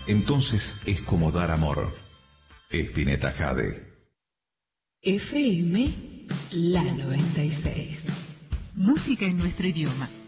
entonces es como dar amor. Spinetta Jade. FM La 96. Música en nuestro idioma.